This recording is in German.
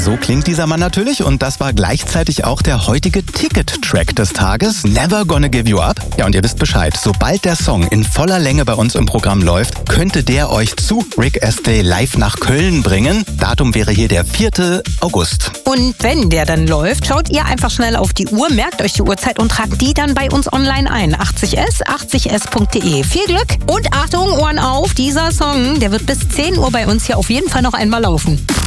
so klingt dieser Mann natürlich und das war gleichzeitig auch der heutige Ticket-Track des Tages, Never Gonna Give You Up. Ja, und ihr wisst Bescheid, sobald der Song in voller Länge bei uns im Programm läuft, könnte der euch zu Rick Astley live nach Köln bringen. Datum wäre hier der 4. August. Und wenn der dann läuft, schaut ihr einfach schnell auf die Uhr, merkt euch die Uhrzeit und tragt die dann bei uns online ein. 80s.de. Viel Glück und Achtung, Ohren auf, dieser Song, der wird bis 10 Uhr bei uns hier auf jeden Fall noch einmal laufen.